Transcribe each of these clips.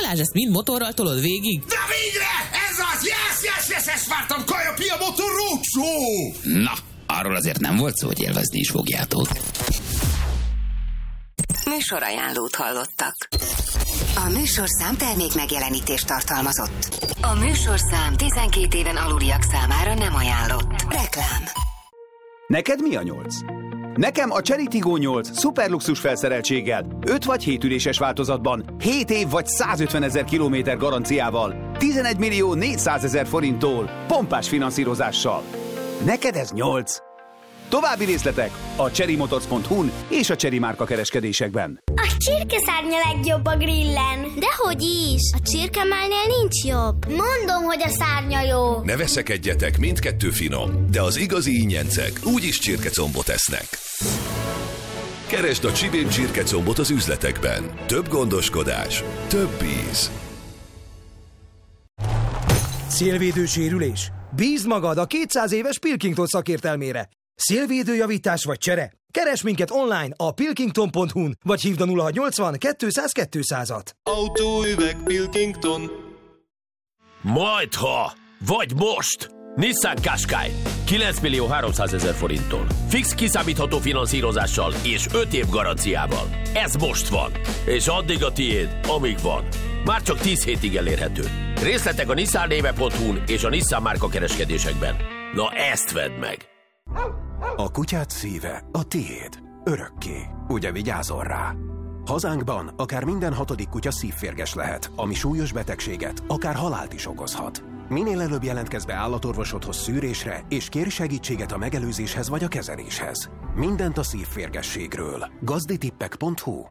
Balázs, ezt mind motorral tolod végig? De végre! Ez az! Yes, ezt vártam! Kaja Pia Motor Roadshow! Na, arról azért nem volt szó, hogy élvezni is fogjátok. Műsorajánlót hallottak. A műsorszám termék megjelenítést tartalmazott. A műsorszám 12 éven aluliak számára nem ajánlott. Reklám. Neked mi a 8? Nekem a Chery Tiggo 8 szuperluxus felszereltséggel, 5 vagy 7 üléses változatban, 7 év vagy 150 000 kilométer garanciával, 11 millió 400 000 forinttól, pompás finanszírozással. Neked ez 8. További részletek a cherrymotors.hu-n és a Chery márka kereskedésekben. A csirkeszárnya legjobb a grillen. Dehogy is, a csirkemálnél nincs jobb. Mondom, hogy a szárnya jó. Ne veszekedjetek, mindkettő finom, de az igazi ingyencek úgyis csirkecombot esznek. Keresd a Csibén csirkecombot az üzletekben. Több gondoskodás, több íz. Szélvédő sérülés? Bízd magad a 200 éves Pilkington szakértelmére. Szélvédőjavítás vagy csere? Keresd minket online a pilkington.hu-n, vagy hívd a 0680 200 200-at. Autóüveg Pilkington. Majdha! Vagy most! Nissan Qashqai 9 millió 300 000 forinttól. Fix kiszámítható finanszírozással és 5 év garanciával. Ez most van. És addig a tiéd, amíg van. Már csak 10 hétig elérhető. Részletek a nissannéve.hu-n és a Nissan márka kereskedésekben. Na ezt vedd meg! A kutyád szíve a tiéd. Örökké. Ugye vigyázol rá? Hazánkban akár minden 6. kutya szívférges lehet, ami súlyos betegséget, akár halált is okozhat. Minél előbb jelentkezz be állatorvosodhoz szűrésre, és kérj segítséget a megelőzéshez vagy a kezeléshez. Mindent a szívférgességről. gazditippek.hu.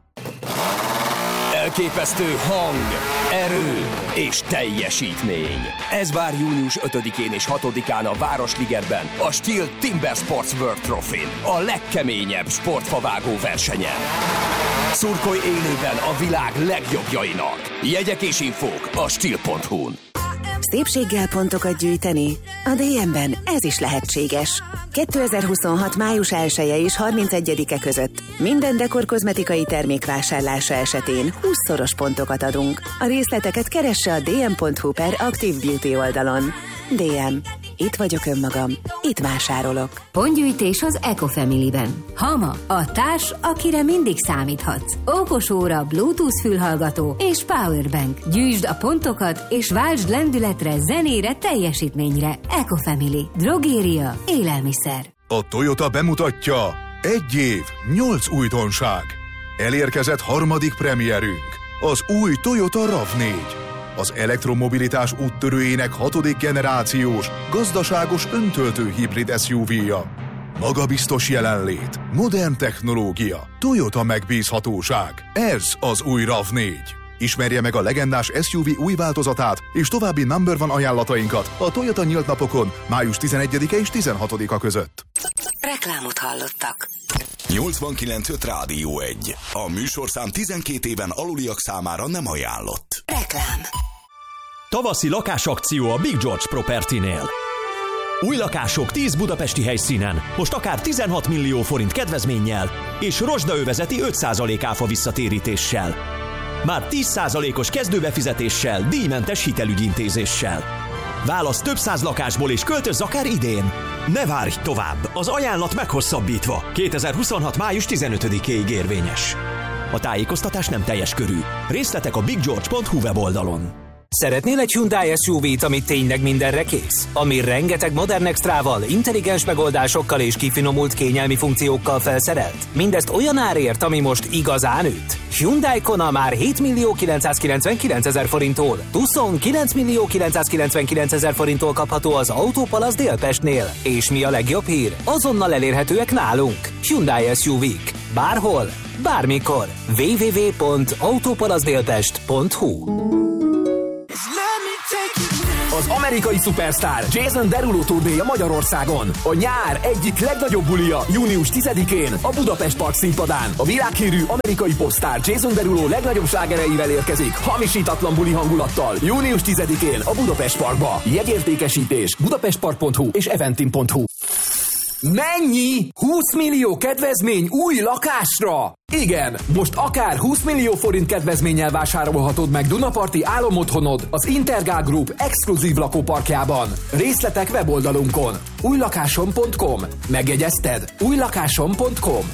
Elképesztő hang, erő és teljesítmény. Ez vár június 5-én és 6-án a Városligetben, a Stihl Timber Sports World Trophy-n, a legkeményebb sportfavágó versenyen. Szurkolj élőben a világ legjobbjainak. Jegyek és infók a stihl.hu-n. Szépséggel pontokat gyűjteni? A DM-ben ez is lehetséges. 2026. május 1-e és 31-e között minden dekor kozmetikai termék vásárlása esetén 20-szoros pontokat adunk. A részleteket keresse a dm.hu/Active Beauty oldalon. DM. Itt vagyok önmagam. Itt vásárolok. Pontgyűjtés az Ecofamily-ben. Hama, a társ, akire mindig számíthatsz. Okos óra, Bluetooth fülhallgató és powerbank. Gyűjtsd a pontokat és váltsd lendületre, zenére, teljesítményre. Ecofamily. Drogéria, élelmiszer. A Toyota bemutatja 1 év, 8 újdonság. Elérkezett harmadik premierünk, az új Toyota RAV4. Az elektromobilitás úttörőjének 6. generációs, gazdaságos öntöltő hibrid SUV-ja. Magabiztos jelenlét, modern technológia, Toyota megbízhatóság. Ez az új RAV4. Ismerje meg a legendás SUV új változatát és további number one ajánlatainkat a Toyota nyílt napokon május 11-e és 16-a között. Reklámot hallottak. 89.5 Rádió 1. A műsorszám 12 éven aluliak számára nem ajánlott. Reklám. Tavaszi lakásakció a Big George Property-nél. Új lakások 10 budapesti helyszínen, most akár 16 millió forint kedvezménnyel és rozsdaövezeti 5% áfa visszatérítéssel. Már 10%-os kezdőbefizetéssel, díjmentes hitelügyintézéssel. Válasz több száz lakásból és költözz akár idén. Ne várj tovább, az ajánlat meghosszabbítva. 2026. május 15-éig érvényes. A tájékoztatás nem teljes körű. Részletek a biggeorge.hu weboldalon. Szeretnél egy Hyundai SUV-t, ami tényleg mindenre kész? Ami rengeteg modern extrával, intelligens megoldásokkal és kifinomult kényelmi funkciókkal felszerelt? Mindezt olyan árért, ami most igazán üt. Hyundai Kona már 7 millió 999 000 forinttól, Tucson 9 millió 999 000 forinttól kapható az Autópalasz Délpestnél. És mi a legjobb hír? Azonnal elérhetőek nálunk. Hyundai SUV-k. Bárhol, bármikor. www.autopalaszdélpest.hu. Az amerikai szupersztár Jason Derulo turnéja Magyarországon. A nyár egyik legnagyobb bulia június 10-én a Budapest Park színpadán. A világhírű amerikai popsztár Jason Derulo legnagyobb slágereivel érkezik hamisítatlan buli hangulattal június 10-én a Budapest Parkba. Jegyértékesítés budapestpark.hu és eventim.hu. Mennyi? 20 millió kedvezmény új lakásra? Igen, most akár 20 millió forint kedvezménnyel vásárolhatod meg Dunaparti álomotthonod az Intergál Group exkluzív lakóparkjában. Részletek weboldalunkon. újlakásom.com. Megjegyezted? újlakásom.com.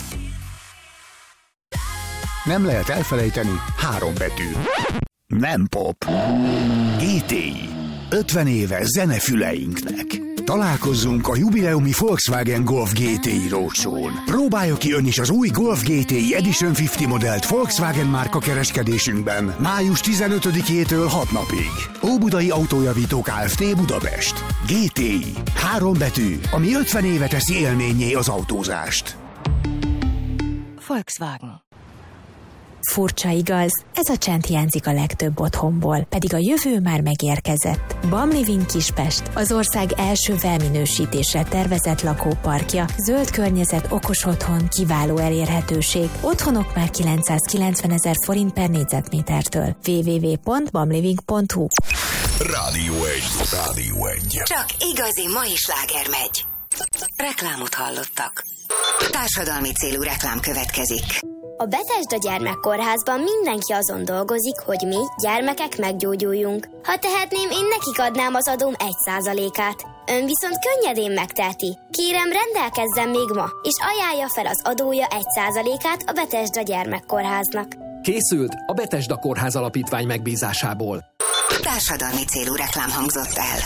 Nem lehet elfelejteni 3 betű. Nem pop. GTI. 50 éve zenefüleinknek. Találkozzunk a jubileumi Volkswagen Golf GTI Roadshow-n. Próbálja ki ön is az új Golf GTI Edition 50 modellt Volkswagen márka kereskedésünkben május 15-től 6 napig. Óbudai Autójavító Kft. Budapest. GTI. 3 betű, ami 50 éve teszi élménnyé az autózást. Volkswagen. Furcsa igaz, ez a csend hiányzik a legtöbb otthonból, pedig a jövő már megérkezett. BAM Living Kispest, az ország első felminősítésre tervezett lakóparkja, zöld környezet, okos otthon, kiváló elérhetőség. Otthonok már 990 000 forint per négyzetmétertől. www.bamliving.hu. Rádió 1. Rádió 1. Csak igazi mai sláger megy. Reklámot hallottak. Társadalmi célú reklám következik. A Bethesda Gyermekkórházban mindenki azon dolgozik, hogy mi, gyermekek meggyógyuljunk. Ha tehetném, én nekik adnám az adóm 1%-át. Ön viszont könnyedén megteheti. Kérem, rendelkezzen még ma, és ajánlja fel az adója 1%-át a Bethesda Gyermekkórháznak. Készült a Bethesda Kórház Alapítvány megbízásából. Társadalmi célú reklám hangzott el.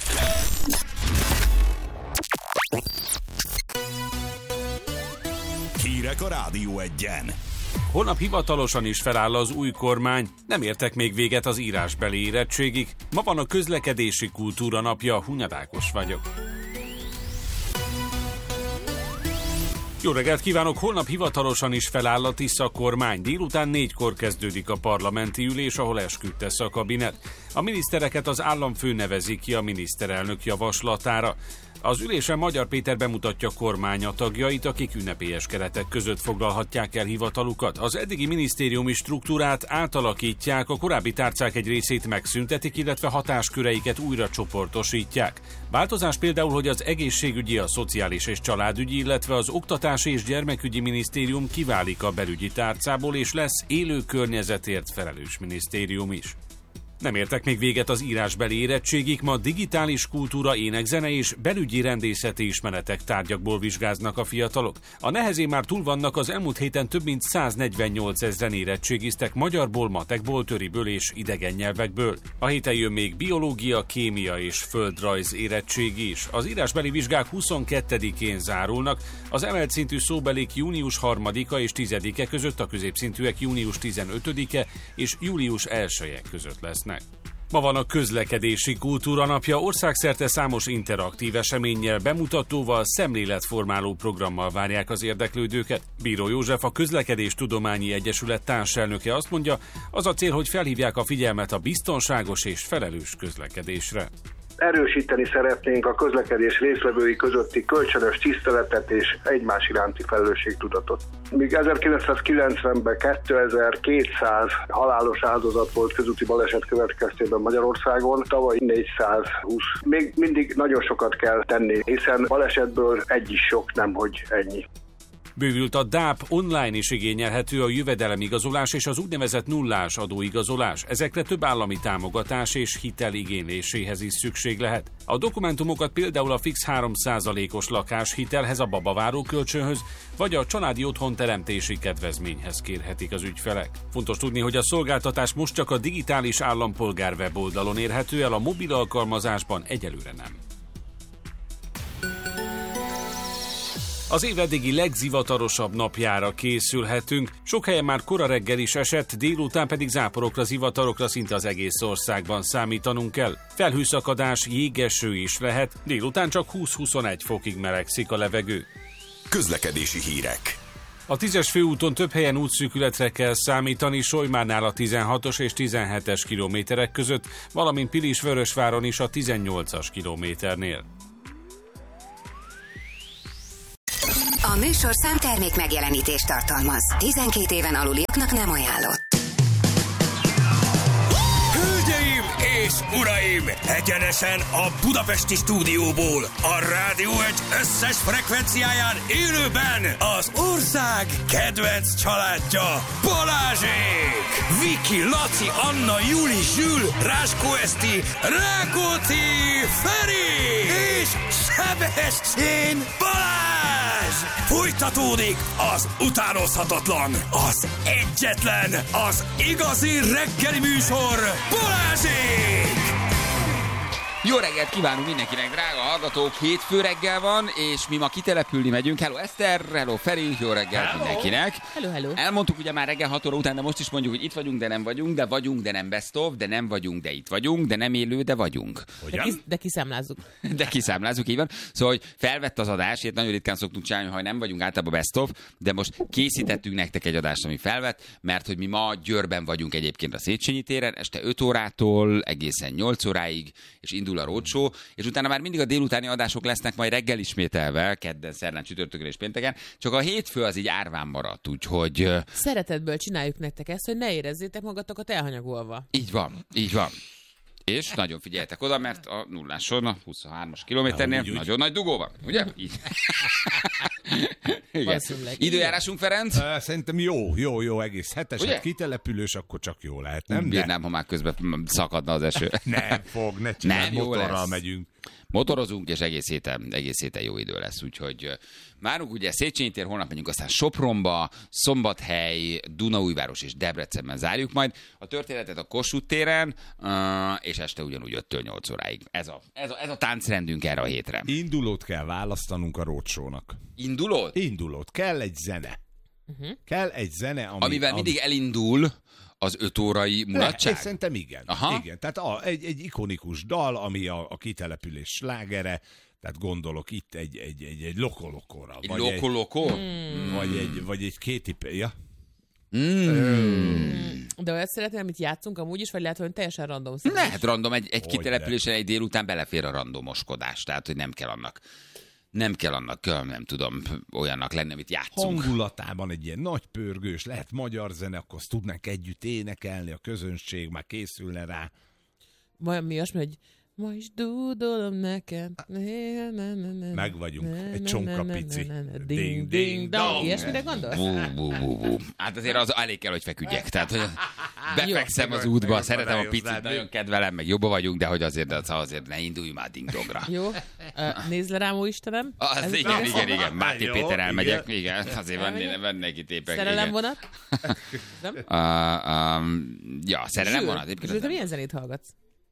Hírek a Rádió 1-en. Holnap hivatalosan is feláll az új kormány, nem értek még véget az írásbeli érettségig. Ma van a közlekedési kultúra napja, Hunyad Ákos vagyok. Jó reggelt kívánok! Holnap hivatalosan is feláll a Tisza kormány. Délután 4-kor kezdődik a parlamenti ülés, ahol esküt tesz a kabinet. A minisztereket az államfő nevezi ki a miniszterelnök javaslatára. Az ülésen Magyar Péter bemutatja kormánya tagjait, akik ünnepélyes keretek között foglalhatják el hivatalukat. Az eddigi minisztériumi struktúrát átalakítják, a korábbi tárcák egy részét megszüntetik, illetve hatásköreiket újra csoportosítják. Változás például, hogy az egészségügyi, a szociális és családügyi, illetve az oktatási és gyermekügyi minisztérium kiválik a belügyi tárcából, és lesz élő környezetért felelős minisztérium is. Nem értek még véget az írásbeli érettségig, ma digitális kultúra, ének-zene és belügyi rendészeti ismeretek tárgyakból vizsgáznak a fiatalok. A nehezén már túl vannak, az elmúlt héten több mint 148 000 érettségiztek magyarból, matekból, töriből és idegen nyelvekből. A héten jön még biológia, kémia és földrajz érettség is. Az írásbeli vizsgák 22-én zárulnak, az emelt szintű szóbelik június 3-a és 10-e között, a középszintűek június 15-e és július 1-e között lesznek. Ma van a közlekedési kultúra napja, országszerte számos interaktív eseménnyel, bemutatóval, szemléletformáló programmal várják az érdeklődőket. Bíró József, a Közlekedéstudományi Egyesület társelnöke azt mondja, az a cél, hogy felhívják a figyelmet a biztonságos és felelős közlekedésre. Erősíteni szeretnénk a közlekedés résztvevői közötti kölcsönös tiszteletet és egymás iránti felelősségtudatot. Míg 1990-ben 2200 halálos áldozat volt közúti baleset következtében Magyarországon, tavaly 420. Még mindig nagyon sokat kell tenni, hiszen balesetből egy is sok, nemhogy ennyi. Bővült a DAP, online is igényelhető a jövedelemigazolás és az úgynevezett nullás adóigazolás. Ezekre több állami támogatás és hitel igényléséhez is szükség lehet. A dokumentumokat például a fix 3%-os lakáshitelhez, a babaváró kölcsönhöz, vagy a családi otthon teremtési kedvezményhez kérhetik az ügyfelek. Fontos tudni, hogy a szolgáltatás most csak a digitális állampolgár weboldalon érhető el, a mobil alkalmazásban egyelőre nem. Az év eddigi legzivatorosabb napjára készülhetünk. Sok helyen már kora reggel is esett, délután pedig záporokra, zivatarokra szinte az egész országban számítanunk kell. Felhőszakadás, jégeső is lehet, délután csak 20-21 fokig melegszik a levegő. Közlekedési hírek. A 10-es főúton több helyen útszűkületre kell számítani, Solymárnál a 16-os és 17-es kilométerek között, valamint Pilis-Vörösváron is a 18-as kilométernél. A műsorszám termék megjelenítést tartalmaz. 12 éven aluliaknak nem ajánlott. Hölgyeim és uraim! Egyenesen a budapesti stúdióból, a Rádió Egy összes frekvenciáján élőben az ország kedvenc családja, Balázsék! Viki, Laci, Anna, Juli, Zsül, Ráskó Eszti, Rákóczi, Feri és Sebestyén Balázs! Folytatódik az utánozhatatlan, az egyetlen, az igazi reggeli műsor, Balázsék! Jó reggelt kívánunk mindenkinek, drága hallgatók! Hétfő reggel van, és mi ma kitelepülni megyünk. Hello Eszter, hello Feri, jó reggelt mindenkinek! Hello. Elmondtuk ugye már reggel 6 óra után, de most is mondjuk, hogy itt vagyunk, de nem vagyunk, de vagyunk, de nem best of, de nem vagyunk, de itt vagyunk, de nem élő, de vagyunk. De kiszámlázzuk. De kiszámlázzuk, így van. Szóval, hogy felvett az adás, itt nagyon ritkán szoktunk csinálni, ha nem vagyunk általában best of, de most készítettünk nektek egy adást, ami felvett, mert hogy mi ma Győrben vagyunk egyébként a Széchenyi téren, este 5 órától egészen 8 óráig, és indul a roadshow, és utána már mindig a délutáni adások lesznek majd reggel ismételve, kedden, szerdán, csütörtökön és pénteken, csak a hétfő az így árván maradt, úgyhogy... Szeretetből csináljuk nektek ezt, hogy ne érezzétek magatokat elhanyagolva. Így van. És nagyon figyeljetek oda, mert a nulláson, a 23-as kilométernél nagyon nagy dugó van, ugye? Így. Igen. Időjárásunk, Ferenc? Szerintem jó, egész heteset kitelepülés, akkor csak jó lehet, nem? Bírnám, ha már közben szakadna az eső. Nem fog, ne csinálj, motorral megyünk. Motorozunk, és egész héten jó idő lesz, úgyhogy várunk ugye Széchenyi tér, holnap megyünk aztán Sopronba, Szombathely, Dunaújváros és Debrecenben zárjuk majd a történetet a Kossuth téren, és este ugyanúgy 5-től 8 óráig. Ez a táncrendünk erre a hétre. Indulót kell választanunk a roadshow-nak. Indulót? Indulót. Kell egy zene. Kell egy zene, amivel mindig elindul az 5 órai mulatság? Szerintem igen. Aha. Igen. Tehát egy ikonikus dal, ami a kitelepülés slágere, tehát gondolok itt egy lokolokóra. Egy lokolokó? Vagy egy Katy Perry. Ja. De olyat szeretnél, amit játszunk amúgy is, vagy lehet, hogy teljesen random? Lehet random, egy kitelepülésen egy délután belefér a randomoskodás, tehát hogy nem kell annak, nem tudom, olyannak lenni, amit játszunk. Hangulatában egy ilyen nagy pörgős, lehet magyar zene, akkor azt tudnánk együtt énekelni, a közönség már készülne rá. Mi olyasmi, hogy ma is dúdolom neked. Meg vagyunk. Egy csonka pici. Ding, ding, dong. Ilyesmire gondolsz? Hát azért az elég kell, hogy feküdjek. Tehát, hogy befekszem az útba, szeretem a picit, nagyon kedvelem, meg jobban vagyunk, de hogy azért ne indulj már ding-dongra. Jó. Nézd le rám, ó Istenem. Igen. Máté Péter elmegyek. Igen, azért van neki tépek. Szerelemvonat? Ja, szerelemvonat. Zsül, te milyen zenét hallgatsz?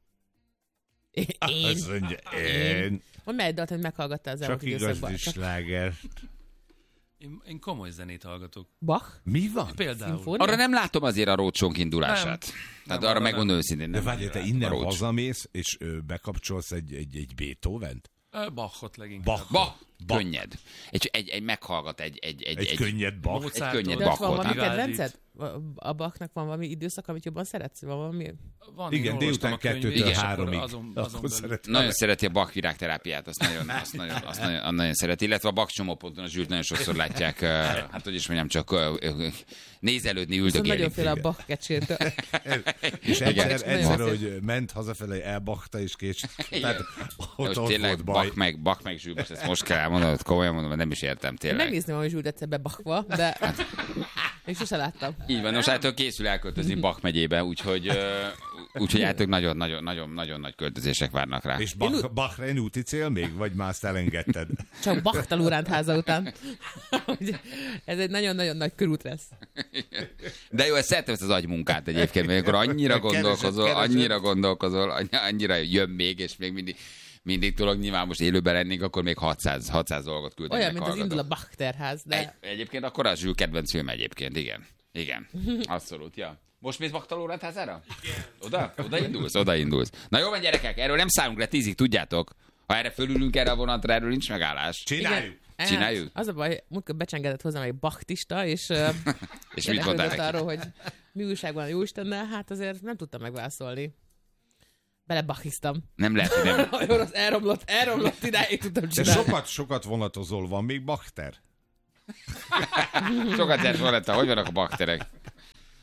Én. Mondd meg egy dalt, hogy meghallgattál az elmúlt időszakban. Csak igazi sláger. Én komoly zenét hallgatok. Bach? Mi van? Például. Szimfónia? Arra nem látom azért a roadshow indulását. Tehát arra megmondom őszintén. De várj, te innen hazamész, és bekapcsolsz egy Beethovent? Bachot leginkább. Bach. Könnyed. Egy meghallgat egy könnyed Bach. Egy könnyed Bachot. Van valami Vivaldi. kedvenced? A Bachnak van valami időszak, amit jobban szeretsz? Van valami? Van, igen, délután 2-től 3-ig. Nagyon szereti a Bach virágterápiát, azt nagyon szereti, illetve a Bach csomóponton a Zsült nagyon sokszor látják, hát hogy is mondjam, csak nézelődni, üldögélni. Nagyon fél a Bach kecsértől. És egyszer, hogy ment hazafelé, elbachta és késett. Most tényleg Bach meg Zsült, most kell elmondanom, komolyan mondom, nem is értem tényleg. Megnézném, hogy Zsült egyszer bebachva, de én sose láttam. Így van, most által készül elköltözni Bach megyébe, úgyhogy által nagyon nagy költözések várnak rá. És Bahrein úti cél még, vagy már azt elengedted? Csak Bachtalóránt háza után. Ez egy nagyon-nagyon nagy körút lesz. De jó, szeretem ezt az agymunkát egyébként, mert akkor annyira gondolkozol, annyira jön még, és még mindig tudok, nyilván most élőben lennénk, akkor még 600 dolgot küldenek. Olyan, mint az indul a Bach terház. De... Egyébként akkor az Zsül kedvenc film egyébként, igen. Abszolút, ja. Most mész Bachtalóránt házára? Oda indulsz. Na jó van, gyerekek, erről nem szállunk le 10-ig, tudjátok. Ha erre fölülünk erre a vonatra, erről nincs megállás. Csináljuk. Az a baj, múltkor becsengedett hozzám egy bachtista, és mit mondtál neki? Arról, hogy mi újság van a Jóistennel, hát azért nem tudtam megválaszolni. Belebachiztam. Nem lehet, hogy nem. Olyan az elromlott idáig tudtam csinálni. De sokat vonatozol, van még bakter? Sokat vonattal, hogy vannak a bakterek?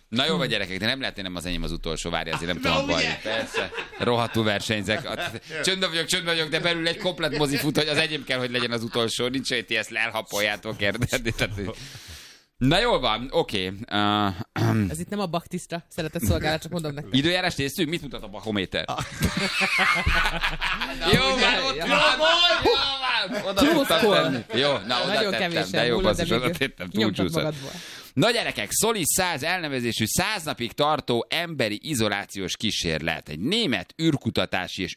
Na jó, vagy gyerekek, de nem lehet, hogy nem az enyém az utolsó, várj, azért nem tudom baj. Persze, rohadtul versenyzek. Csöndben vagyok, de belül egy komplet mozi fut, hogy az enyém kell, hogy legyen az utolsó. Nincs, hogy ti ezt elhapoljátok, érted? Na jól van, oké. Ez itt nem a baktiszta szeretett szolgálat, csak mondom neki. Időjárás néztünk? Mit mutat a bachométer? Jó van, ott van! Oda tudtam tenni. Jó, na oda tettem, de jó, basszus, oda tettem, túlcsúszott. Na gyerekek, Solis 100 elnevezésű 100 napig tartó emberi izolációs kísérlet. Egy német űrkutatási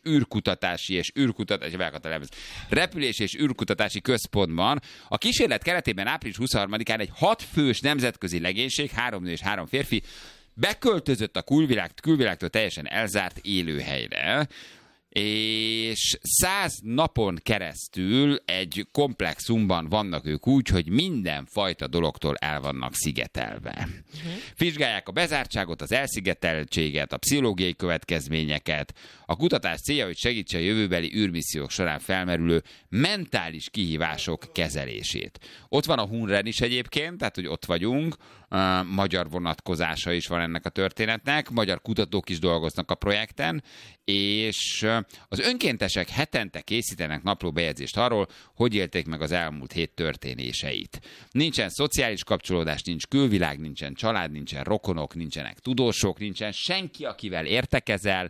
repülés és űrkutatási központban. A kísérlet keretében április 23-án egy 6 fős nemzetközi legénység, 3 nő és 3 férfi beköltözött a külvilágtól teljesen elzárt élőhelyre, és 100 napon keresztül egy komplexumban vannak ők úgy, hogy mindenfajta dologtól el vannak szigetelve. Vizsgálják a bezártságot, az elszigeteltséget, a pszichológiai következményeket. A kutatás célja, hogy segítse a jövőbeli űrmissziók során felmerülő mentális kihívások kezelését. Ott van a Hunren is egyébként, tehát hogy ott vagyunk, magyar vonatkozása is van ennek a történetnek, magyar kutatók is dolgoznak a projekten, és az önkéntesek hetente készítenek naplóbejegyzést arról, hogy élték meg az elmúlt hét történéseit. Nincsen szociális kapcsolódás, nincs külvilág, nincsen család, nincsen rokonok, nincsenek tudósok, nincsen senki, akivel értekezel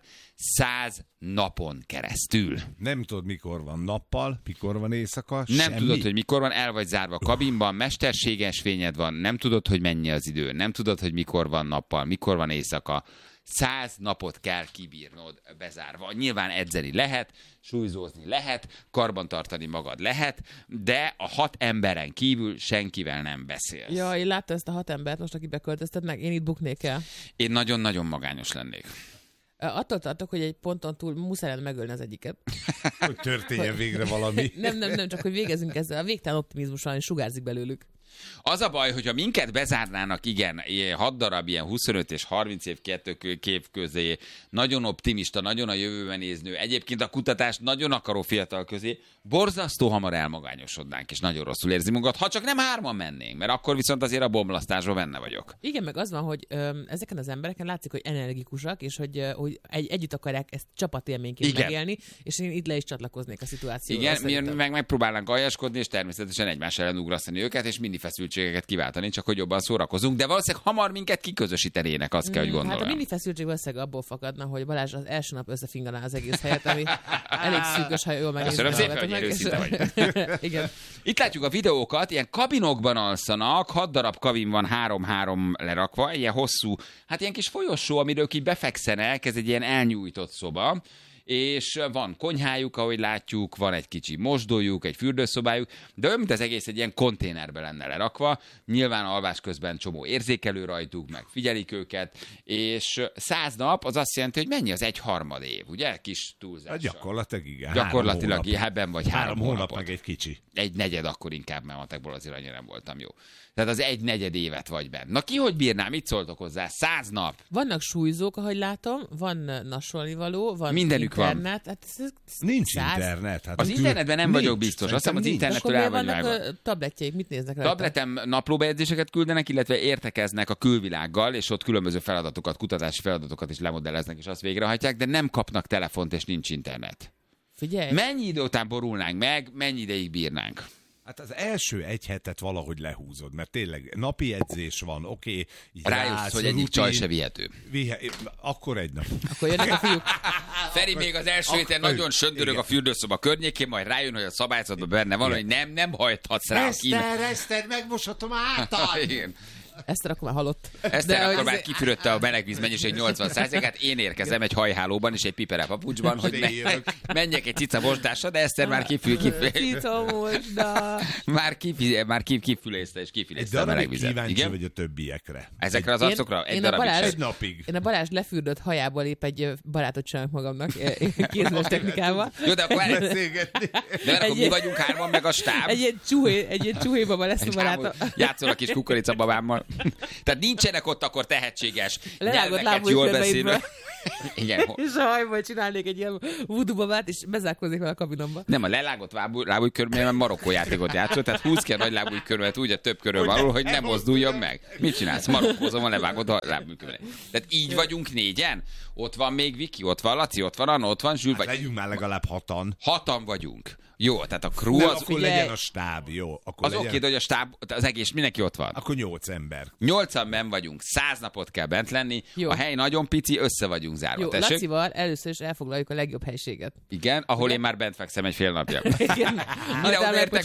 100 napon keresztül. Nem tudod, mikor van nappal, mikor van éjszaka, Nem semmi. tudod, hogy mikor van, el vagy zárva a kabinban, mesterséges fényed van, nem tudod, hogy mennyi az idő, nem tudod, hogy mikor van nappal, mikor van éjszaka. 100 napot kell kibírnod bezárva. Nyilván edzeni lehet, súlyzózni lehet, karbantartani magad lehet, de a 6 emberen kívül senkivel nem beszélsz. Ja, én láttam ezt a 6 embert most, aki beköltöztetnek, én itt buknék el. Én nagyon-nagyon magányos lennék. Attól tartok, hogy egy ponton túl muszáj lenne megölni az egyiket. Hogy történjen végre valami. Nem, csak hogy végezzünk ezzel. A végtelen optimizmussal sugárzik belőlük. Az a baj, hogyha minket bezárnának, igen, 6 darab ilyen 25 és 30 év közé, nagyon optimista, nagyon a jövőben néznő, egyébként a kutatást nagyon akaró fiatal közé, borzasztó hamar elmagányosodnánk, és nagyon rosszul érzi magunkat, ha csak nem 3-an mennénk, mert akkor viszont azért a bomlasztásról benne vagyok. Igen, meg az van, hogy ezeken az embereken látszik, hogy energikusak, és hogy együtt akarják ezt csapatélményként megélni, és én itt le is csatlakoznék a szituációra. Igen, mi meg megpróbálnánk aljaskodni, és természetesen egymás ellen ugrasztani őket, és mindig feszültségeket kiváltani, csak hogy jobban szórakozunk, de valószínűleg hamar minket kiközösítenének, azt kell, hogy gondolom. Hát a mini feszültség valószínűleg abból fakadna, hogy Balázs az első nap összefinganá az egész helyet, ami elég szűkös, ha jól megnézni. Köszönöm szépen, hogy őszinte vagy. Igen. Itt látjuk a videókat, ilyen kabinokban alszanak, 6 darab kabin van 3-3 lerakva, ilyen hosszú, hát ilyen kis folyosó, amiről így befekszenek, ez egy ilyen elnyújtott szoba, és van konyhájuk, ahogy látjuk, van egy kicsi mosdójuk, egy fürdőszobájuk, de olyan, mint az egész egy ilyen konténerbe lenne lerakva. Nyilván alvás közben csomó érzékelő rajtuk, meg figyelik őket, és 100 nap az azt jelenti, hogy mennyi az 1/3 év, ugye? Kis túlzással. Gyakorlatilag igen. Gyakorlatilag ebben vagy 3 hónap meg egy kicsi. 1/4 akkor inkább, mert matekból azért annyira nem voltam jó. Tehát az 1/4 évet vagy benne. Na ki hogy bírná, mit szóltok hozzá? 100 nap. Vannak súlyzók, ahogy látom, van nasolnivaló, van mindenük internet. van. Hát Nincs internet. Hát az internetben nem vagyok biztos. Azt hiszem, az internettől el vagy vágva. Tabletjeik, mit néznek rajta? Tabletem naplóbejegyzéseket küldenek, illetve értekeznek a külvilággal, és ott különböző feladatokat, kutatási feladatokat is lemodelleznek, és azt végrehajtják, de nem kapnak telefont, és nincs internet. Figyelj! Mennyi idő után borulnánk meg, mennyi ideig bírnánk? Hát az első egy hetet valahogy lehúzod, mert tényleg napi edzés van, oké. Rájössz, hogy egyik csaj se vihető. Akkor egy nap. Akkor jönnek a fiúk. Feri még az első héten nagyon söndörög a fürdőszoba környékén, majd rájön, hogy a szabályzatban benne van, hogy nem hajthatsz rá. Eszter, megmoshatom a hátad! Igen. Eszter akkor már halott. Eszter akkor már kifürödte a melegvíz mennyiség 80%-át, én érkezem egy hajhálóban és egy pipere papucsban, hogy menjek egy cica mosdásra, de Eszter már Cica mosda. Már kifülészte és kifilészte a melegvizet. Kíváncsi vagy a többiekre. Ezekre az arcokra? Egy napig. Én a Balázs lefürdött hajából épp egy barátot csinálok magamnak kézles technikával. Jó, de akkor mi vagyunk 3-an, meg a stáb. Egy ilyen csuhé baba lesz a barátom. Játszol a kis kukoricababámmal. Tehát nincsenek ott akkor tehetséges lerágott nyelveket jól beszélő. Igen. És a hajból csinálnék egy ilyen voodoo babát, és bezárkoznék vele a kabinomba. Nem, a lelágott lábújkörmében Marokkó játékot játszott, tehát húz ki a nagy lábújkörömet úgy a több körül való, hogy nem mozduljon meg. Mit csinálsz? Marokkózom a levágott a lábújkörömet. Tehát így vagyunk négyen? Ott van még Viki, ott van Laci, ott van Anna, ott van Zsül. Hát legyünk már legalább 6-an. 6-an vagyunk. Jó, tehát a crew nem, az... akkor figyelj, legyen a stáb, jó. Akkor az oké, de hogy a stáb, az egész, mindenki ott van. Akkor 8 ember. 8-an benn vagyunk, 100 napot kell bent lenni, jó. A hely nagyon pici, össze vagyunk zárva. Jó, tessék? Lacival először is elfoglaljuk a legjobb helységet. Igen, ahol én már bent fekszem egy fél napja. Igen, mire odaértek,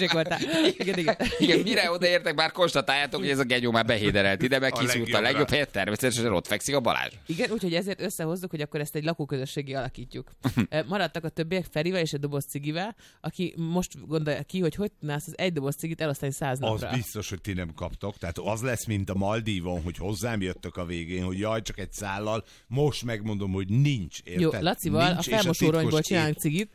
igen. mire odaértek, már konstatáljátok, hogy ez a genyó már behéderelt ide, meg kiszúrt a legjobb helyet, természetesen ott fekszik a Balázs. Igen, úgyhogy ezért összehozzuk, hogy akkor ezt egy lakóközösségé alakítjuk. Maradtak a többiek Ferivel és egy doboz cigivel, aki most gondolja ki, hogy tudnász az egy doboz cigit elosztani 100 napra. Az biztos, hogy ti nem kaptok. Tehát az lesz, mint a Maldívon, hogy hozzám jöttök a végén, hogy jaj, csak egy szállal. Most megmondom, hogy nincs. Érted? Jó, Lacival nincs, a felmosóronyból csinálunk cigit.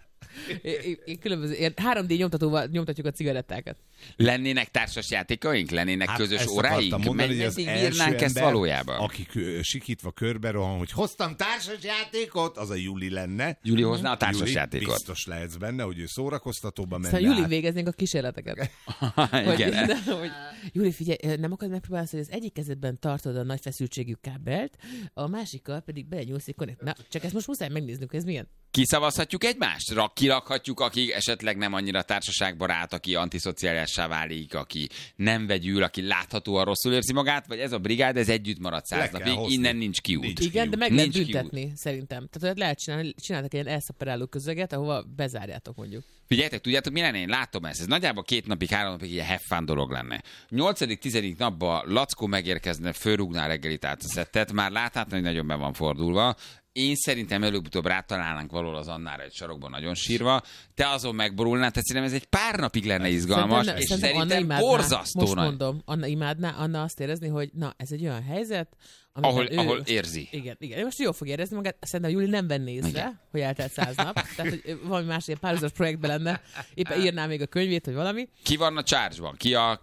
Különböző 3D nyomtatóval nyomtatjuk a cigarettákat. Lennének társas játékaink? Lennének közös óráink? Meddig bírnánk ezt valójában? Aki sikítva körbe rohan, hogy hoztam társas játékot, az a Juli lenne. Juli hozná a társas játékot. Biztos lehetsz benne, hogy ő szórakoztatóba menne. Szóval Juli végeznénk a kísérleteket. Igen. Hogy, Juli, figyelj, nem akarod megpróbálni, hogy az egyik kezedben tartod a nagy feszültségű kábelt, a másikkal pedig belenyúlsz egy konnekt. Na, csak ezt most muszáj megnéznünk, hogy ez milyen. Kiszavazhatjuk egymást? Kirakhatjuk, aki esetleg nem annyira társaságbarát, aki antiszociálisassá válik, aki nem vegyül, aki láthatóan rosszul érzi magát, vagy ez a brigád, ez együtt marad 100 napig, innen nincs kiút. Igen, de meg lehet büntetni, szerintem. Tehát lehet csináltak egy elszaperáló közeget, ahova bezárjátok mondjuk. Figyeljetek, tudjátok, mi lenne? Én látom ezt. Ez nagyjából 2 napig, 3 napig ilyen have fun dolog lenne. 8.-10. napban Lackó megérkezne, fölrúgná reggelit át a szettet, már láthatni, hogy nagyon be van fordulva. Én szerintem előbb-utóbb rátalálnánk valahol az Annára egy sarokban nagyon sírva, te azon megborulnál, tehát szerintem ez egy pár napig lenne izgalmas, és szerintem borzasztó. Most mondom, Anna imádná, Anna azt érezni, hogy na, ez egy olyan helyzet, ahol érzi. Igen. Most jól fog érezni magát, szerintem Júli nem venné észre, hogy eltelt 100 nap, tehát hogy valami más ilyen párhuzamos projektben lenne, éppen írná még a könyvét, vagy valami. Ki van a charge-ban?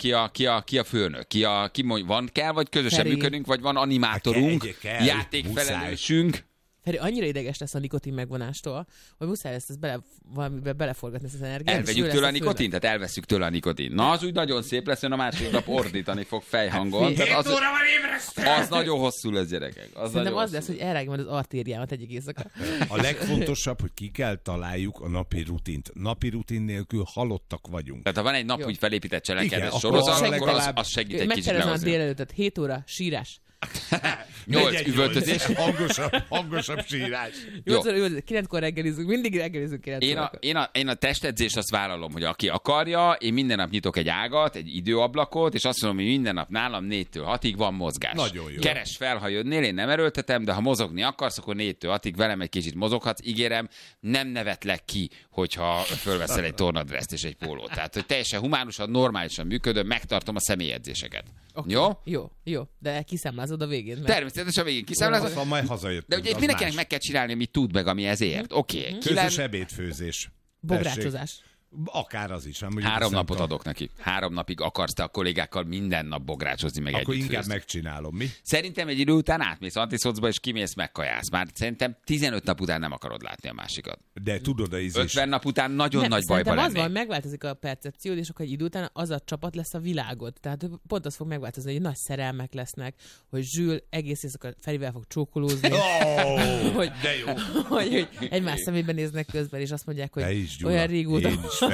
Ki a főnök? Van kell, vagy közösen működünk, vagy van animátorunk, játékfelelősünk? Feri annyira ideges lesz a nikotin megvonástól, hogy muszáj lesz ezt valamibe beleforgatni ezt az energiát. Elvegyük tőle a nikotin? Tehát elveszük tőle a nikotin. Na, az úgy nagyon szép lesz, hogy a másik nap ordítani fog fejhangon. Hát, az nagyon hosszú lesz, gyerekek. Szerintem az lesz, hogy elrágja majd az artériámat egyik éjszaka. A legfontosabb, hogy ki kell találjuk a napi rutint. Napi rutin nélkül halottak vagyunk. Tehát ha van egy nap úgy felépített cselekedes sorozat, akkor az segít egy kicsit lehozni. Megtervezem a délelőttet, 7 óra, sírás. 8 üvöltözés. Hangosabb sírás. 9-kor reggelizünk, mindig reggelizünk 9-kor. Én a testedzést azt vállalom, hogy aki akarja, én minden nap nyitok egy ágat, egy időablakot, és azt mondom, hogy minden nap nálam 4-től 6-ig van mozgás. Nagyon jó. Keresd fel, ha jönnél, én nem erőltetem, de ha mozogni akarsz, akkor 4-től 6-ig velem egy kicsit mozoghatsz. Ígérem, nem nevetlek ki, hogyha fölveszel egy tornadreszt és egy pólót. Tehát, hogy teljesen humánusan, normálisan működöm, megtartom a személyedzéseket. Okay. Jó. De kiszámlázod a végén. Mert... Természetesen a végén kiszámlázod. Majd hazajöttünk. De ugye mindenkinek meg kell csinálni, amit tud, meg ami ezért. Oké. Közös ebédfőzés. Bográcsozás. Akár az is. 3 napot adok neki. 3 napig akarsz te a kollégákkal minden nap bográcsozni, meg akkor inkább főzni. Megcsinálom, mi? Szerintem egy idő után átmész antiszocba, és kimész, megkajász. Már szerintem 15 nap után nem akarod látni a másikat. De tudod, az 50 nap után nagyon nagy bajba lennék. Az van, megváltozik a percepciód, és akkor egy idő után az a csapat lesz a világod. Tehát pont az fog megváltozni, hogy nagy szerelmek lesznek, hogy Zsül egész éjszaka Ferivel fog csókolózni. hogy, de jó. hogy egymás szemébe néznek közben, és azt mondják, hogy olyan régóta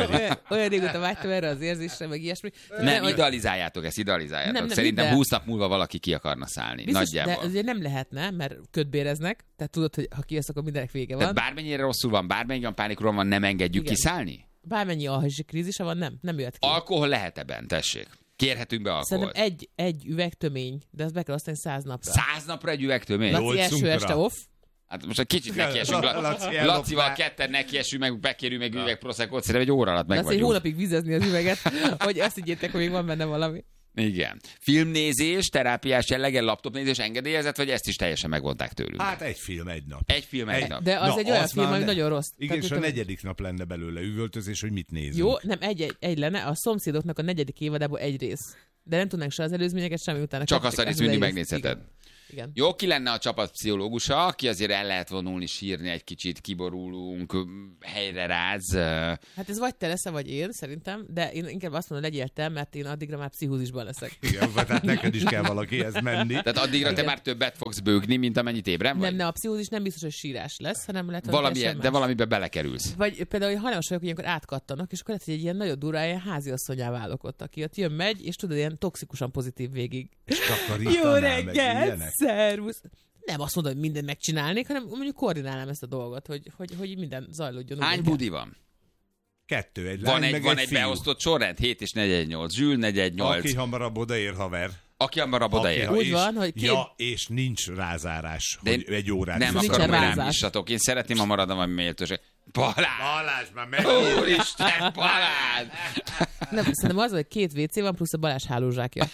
vágytam erre az érzésre, meg ilyesmi. Nem, idealizáljátok ezt, idealizáljátok. Szerintem 20 nap múlva valaki ki akarna szállni. Biztos, nagyjából. De azért nem lehetne, mert ködbéreznek, tehát tudod, hogy ha kijössz, akkor mindenek vége van. Tehát bármennyire rosszul van, bármennyire pánikról van, nem engedjük kiszállni? Bármennyi alhasi krízise van, nem jött ki. Alkohol lehet ebben, tessék. Kérhetünk be alkoholt. Szerintem egy üveg tömény, de azt be kell osztani 100 napra. 100 napra egy üveg tömény? Laci első este off. Hát most egy kicsit nekiesünk. Lacival ketten nekiesünk, meg bekérjük meg üveg proszekot, szerintem egy óra alatt meg vagyunk. Egy hónapig vizezni az üveget, hogy azt higgyétek, hogy még van benne valami. Igen. Filmnézés, terápiás jellege, laptopnézés engedélyezett, vagy ezt is teljesen megvonták tőlünk? Hát egy film, egy nap. Egy film, egy nap. De az egy olyan film, ami nagyon rossz. Igen, és a 4. nap lenne belőle üvöltözés, hogy mit nézünk. Jó, nem, egy lenne, a Szomszédoknak a 4. évadából egy rész. De nem tudnánk se az előzményeket, semmi utána. Csak azt a részt mindig megnézheted. Igen. Jó, ki lenne a csapat pszichológusa, aki azért el lehet vonulni, sírni egy kicsit, kiborulunk, helyre ráz. Hát ez vagy te leszel, vagy én, szerintem, de én inkább azt mondom, legyél te, mert én addigra már pszichózisban leszek. Igen, tehát neked is kell valakihez menni. Tehát addigra te már többet fogsz bőgni, mint amennyit ébren vagy? Nem, a pszichózis nem biztos, hogy sírás lesz, hanem lehet, de valamiben belekerülsz. Vagy például, hogy hajlamos vagyok, hogy ilyenkor átkattanak, és akkor lehet, hogy egy ilyen nagyon durva, ilyen háziasszonyá válok ott, aki ott jön, megy, és tudod, ilyen toxikusan pozitív végig. Jó reggel, szervusz! Nem azt mondom, hogy mindent megcsinálnék, hanem mondjuk koordinálnám ezt a dolgot, hogy minden zajlódjon. Hány budi van? 2, egy van lány, van egy egy beosztott sorrend, 7 és 418, Zsül 418. Aki hamarabb odaér, haver. Aki hamarabb odaér. Úgy van, hogy Ja, és nincs rázárás, hogy egy órát. Nem akarom, hogy rám issatok. Én szeretném, ha maradom a méltóság. Balázs, már meg! Úristen, Balázs! Nem, szerintem az, hogy 2 WC van, plusz a Balázs hálózsákja.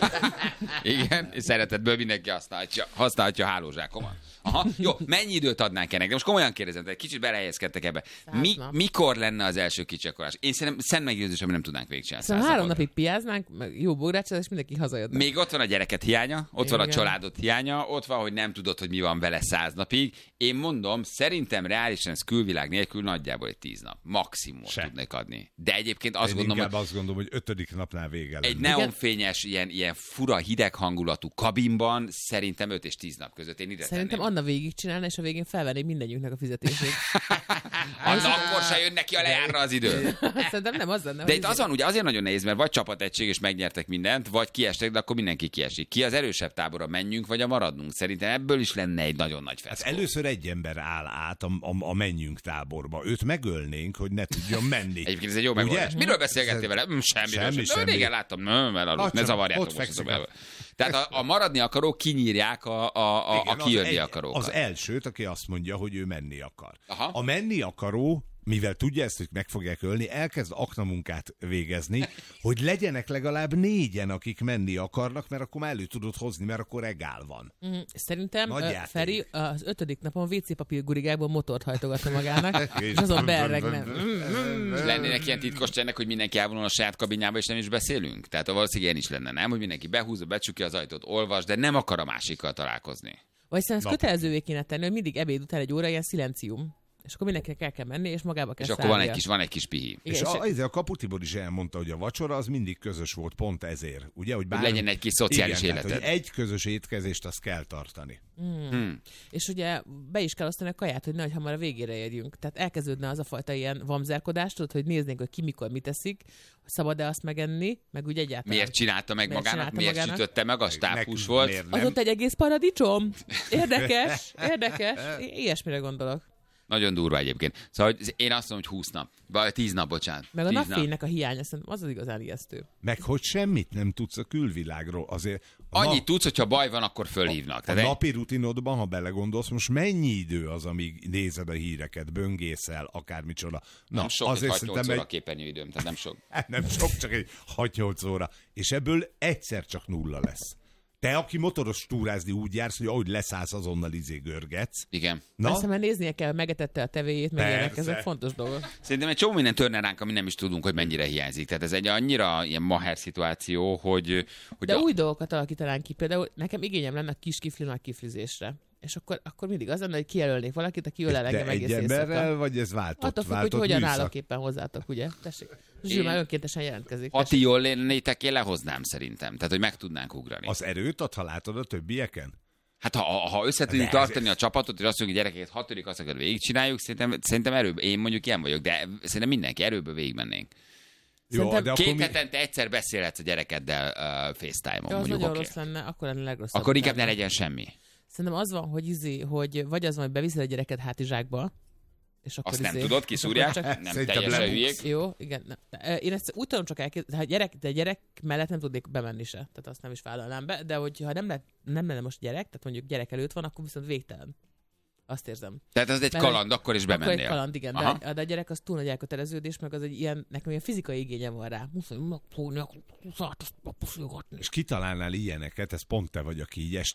Igen, és szeretetből mindenki használhatja a hálózsákomat. Aha, jó, mennyi időt adnánk ennek? De most komolyan kérdezem, egy kicsit belehelyezkedtek ebbe. Mikor lenne az első kicsakolás? Én szerintem szent meggyőződés, hogy nem tudnánk végigcsinálni. Szóval 3 napig piáznánk, jó bográcsát, és mindenki hazajönne. Még ott van a gyereket hiánya, ott van a családot hiánya, ott van, hogy nem tudod, hogy mi van vele 100 napig. Én mondom, szerintem reálisan ez külvilág nélkül nagyjából egy 10 nap. Maximum tudnék adni. De egyébként azt gondolom, hogy... azt gondolom, hogy 5. napnál vége lenne. Egy neonfényes, ilyen fura, hideg hangulatú kabinban szerintem 5 és 10 nap között én ide szerintem Anna végigcsinálna, és a végén felvennék mindegyünknek a fizetését. Anna akkor se jön neki a lejárra az idő. Szerintem nem az lenne. De itt az van, ugye azért nagyon nehéz, mert vagy csapategység, és megnyertek mindent, vagy kiestek, de akkor mindenki kiesik. Ki az erősebb tábora, menjünk, vagy a maradnunk? Szerintem ebből is lenne egy nagyon nagy feszkó. Hát először egy ember áll át a menjünk táborba. Őt megölnénk, hogy ne tudjon menni. Egyébként ez egy jó megoldás. Miről beszélgettél vele? Semmi. Régen láttam. Ne zavarjátok most. Tehát a maradni akarók kinyírják a kijönni akarókat. Az elsőt, aki azt mondja, hogy ő menni akar. Aha. A menni akaró, mivel tudja ezt, hogy meg fogják ölni, elkezd aknamunkát végezni, hogy legyenek legalább 4-en, akik menni akarnak, mert akkor már elő tudod hozni, mert akkor egál van. Szerintem Feri az 5. napon WC papír gurigából motort hajtogatna magának, és azon beerregne. Lennének ilyen titkos csennek, hogy mindenki elvonul a saját kabinjába, és nem is beszélünk? Tehát valószínűleg ilyen is lenne, nem? Hogy mindenki behúzza, becsukja az ajtót, olvas, de nem akar a másikkal találkozni. Vagy szerintem ezt kötelezővé kéne tenni, hogy mindig ebéd után egy óra ilyen szilencium. És akkor mindenkinek el kell menni, és magába kell szállnia. És akkor van egy kis pihi. És a Kaputibor is elmondta, hogy a vacsora az mindig közös volt, pont ezért. Ugye, hogy legyen egy kis szociális életed. Tehát, hogy egy közös étkezést azt kell tartani. És ugye be is kell osztani a kaját, hogy nehogy hamar a végére érjünk. Tehát elkezdődne az a fajta ilyen vamzerkodást, tudod, hogy néznénk, hogy ki mikor mit teszik, szabad-e azt megenni, meg úgy egyáltalán. Miért csinálta meg magának? Miért sütötte meg? Az tápus volt. Az ott egy egész paradicsom. Érdekes. Ilyesmire gondolok. Nagyon durva egyébként. Szóval én azt mondom, hogy 20 nap. Vagy 10 nap, bocsánat. Meg a napfénynek a hiánya, szerintem az igazán ijesztő. Meg hogy semmit nem tudsz a külvilágról. Azért annyit tudsz, hogyha baj van, akkor fölhívnak. A napi rutinodban, ha belegondolsz, most mennyi idő az, amíg nézed a híreket, böngészel, akármicsoda. Nem sok, azért 6-8 óra képernyőidőm, tehát nem sok. Nem sok, csak egy 6-8 óra. És ebből egyszer csak 0 lesz. Te, aki motoros túrázni úgy jársz, hogy ahogy leszállsz, azonnal görgetsz. Igen. Persze, mert néznie kell, megetette a tevéjét, meg ilyenek, ezek fontos dolgok. Szerintem egy csomó minden törne ránk, ami nem is tudunk, hogy mennyire hiányzik. Tehát ez egy annyira ilyen maher szituáció, hogy de új dolgokat alakítanánk ki. Például nekem igényem lenne a kis kifli nagy kiflizésre. És akkor mindig az lenne, hogy kijelölnék valakit, aki öl el engem egész éjszaka. Egy emberrel, vagy ez váltott? Attól függ, hogy hogyan állok éppen hozzátok, ugye? Tessék. Zsül már önkéntesen jelentkezik. Ha ti jól lennétek, én lehoznám szerintem. Tehát, hogy meg tudnánk ugrani. Az erőt ad, ha látod a többieken? Hát ha össze tudjuk tartani a csapatot, és azt mondjuk, hogy gyerekeket 6. azt végigcsináljuk, szerintem erőből, én mondjuk ilyen vagyok, de szerintem mindenki erőből végigmennénk. Jó, de 2 hetente egyszer beszélhetsz a gyerekeddel FaceTime-on. De az nagyon rossz lenne, akkor lenne legrosszabb. Akkor inkább ne legyen semmi. Szerintem az van, hogy vagy az van, hogy beviszed a gyereket hátizsákba, és akkor azt nem tudod, kiszúrják, nem teljesen hülyék. Jó, igen. Én ezt úgy tudom csak elképzelni, ha gyerek mellett nem tudnék bemenni se, tehát azt nem is vállalnám be, de hogyha nem lenne most gyerek, tehát mondjuk gyerek előtt van, akkor viszont végtelen. Azt érzem. Tehát ez egy kaland, akkor is bemennél. Akkor egy kaland, igen. De a gyerek az túl nagy elköteleződés, meg az egy ilyen, nekem ilyen fizikai igényem van rá. És kitalálnál ilyeneket, ez pont te vagy, aki így este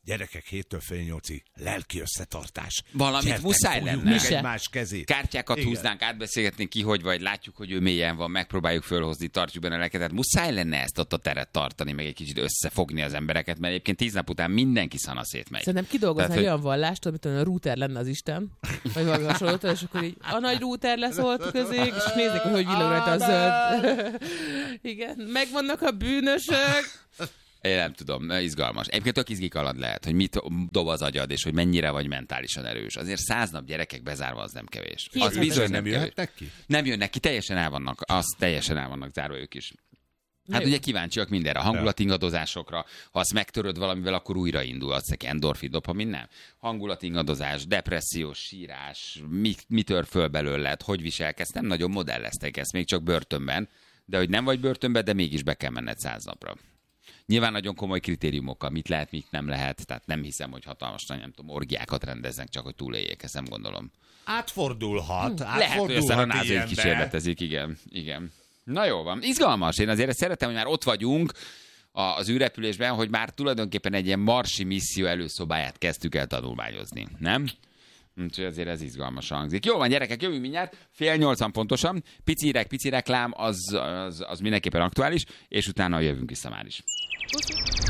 Gyerekek 7-től fél 8-ig lelki összetartás. Valamit Gyertek, muszáj fogjuk lenne. meg egymás kezét. Kártyákat Igen. húznánk, átbeszélgetnénk ki, hogy vagy, látjuk, hogy ő mélyen van, megpróbáljuk fölhozni, tartjuk benne a lelket. Tehát muszáj lenne ezt ott a teret tartani, meg egy kicsit összefogni az embereket, mert egyébként 10 nap után mindenki szanaszét megy. Szerintem kidolgoznál Tehát, olyan vallást, hogy a router lenne az Isten, vagy valami hasonlót, és akkor így a nagy router leszólt közé, és nézzék, hogy villog rajta a zöld. Igen, megvannak a bűnösök. Én nem tudom, izgalmas. Egyébként tök izgikaland lehet, hogy mit dob az agyad, és hogy mennyire vagy mentálisan erős. Azért 100 nap gyerekek bezárva az nem kevés. Az bizony nem jöhetnek ki? Nem jönnek ki, teljesen el vannak zárva ők is. Hát ugye kíváncsiak mindenre, a hangulatingadozásokra, ha azt megtöröd valamivel, akkor újraindul, azt endorfin dopamin, nem? Hangulatingadozás, depressziós, sírás, mi tör föl belőled, hogy viselkedsz, nem nagyon modelleztek ezt, még csak börtönben, de hogy nem vagy börtönben, de mégis be kell menned 100 napra. Nyilván nagyon komoly kritériumokkal, mit lehet, mit nem lehet, tehát nem hiszem, hogy hatalmas, nem tudom, orgiákat rendeznek, csak hogy túléljék, ezt nem gondolom. Átfordulhat. Lehet, hogy aztán a názói kísérletezik, igen. Na jó van, izgalmas, én azért szeretem, hogy már ott vagyunk az űrrepülésben, hogy már tulajdonképpen egy ilyen marsi misszió előszobáját kezdtük el tanulmányozni, nem? Úgyhogy azért ez izgalmas hangzik. Jó van, gyerekek, jövünk mindjárt, 7:30 pontosan, pici reklám, az mindenképpen aktuális, és utána jövünk vissza már is.